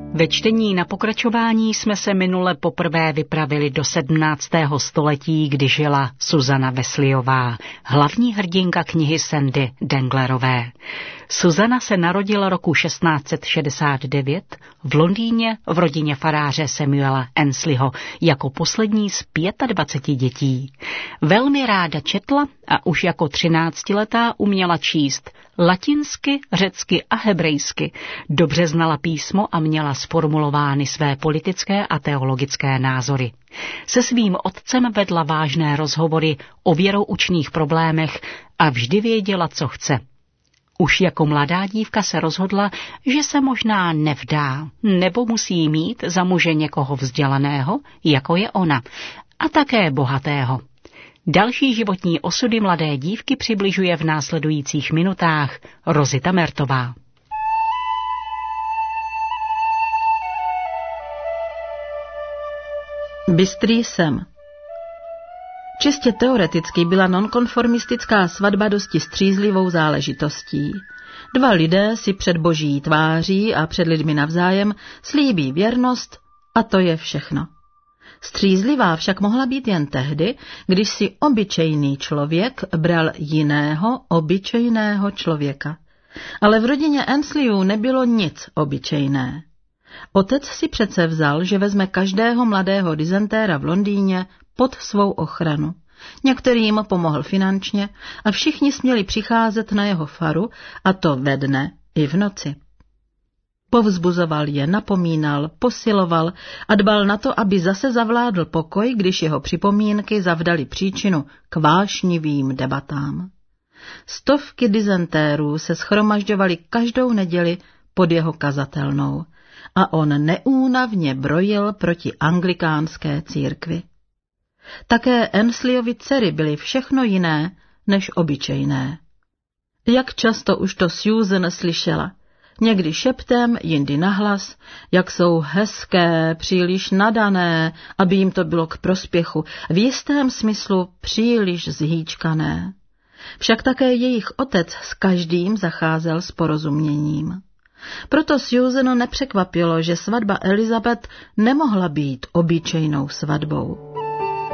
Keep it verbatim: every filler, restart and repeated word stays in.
Ve čtení na pokračování jsme se minule poprvé vypravili do sedmnáctého století, kdy žila Susana Wesleyová, hlavní hrdinka knihy Sandy Denglerové. Susana se narodila roku šestnáct set šedesát devět v Londýně v rodině faráře Samuela Annesleyho jako poslední z dvaceti pěti dětí. Velmi ráda četla a už jako třináctiletá uměla číst latinsky, řecky a hebrejsky. Dobře znala písmo a měla sformulovány své politické a teologické názory. Se svým otcem vedla vážné rozhovory o věroučných problémech a vždy věděla, co chce. Už jako mladá dívka se rozhodla, že se možná nevdá, nebo musí mít za muže někoho vzdělaného, jako je ona, a také bohatého. Další životní osudy mladé dívky přibližuje v následujících minutách Rozita Mertová. Bystrý jsem. Čistě teoreticky byla nonkonformistická svatba dosti střízlivou záležitostí. Dva lidé si před boží tváří a před lidmi navzájem slíbí věrnost a to je všechno. Střízlivá však mohla být jen tehdy, když si obyčejný člověk bral jiného obyčejného člověka. Ale v rodině Annesleyů nebylo nic obyčejné. Otec si přece vzal, že vezme každého mladého dizentéra v Londýně pod svou ochranu. Některým pomohl finančně a všichni směli přicházet na jeho faru, a to ve dne i v noci. Povzbuzoval je, napomínal, posiloval a dbal na to, aby zase zavládl pokoj, když jeho připomínky zavdaly příčinu k vášnivým debatám. Stovky dizentérů se shromažďovaly každou neděli pod jeho kazatelnou a on neúnavně brojil proti anglikánské církvi. Také Annesleyovy dcery byly všechno jiné než obyčejné. Jak často už to Susan slyšela, někdy šeptem, jindy nahlas, jak jsou hezké, příliš nadané, aby jim to bylo k prospěchu, v jistém smyslu příliš zhýčkané. Však také jejich otec s každým zacházel s porozuměním. Proto Susanu nepřekvapilo, že svatba Elizabeth nemohla být obyčejnou svatbou.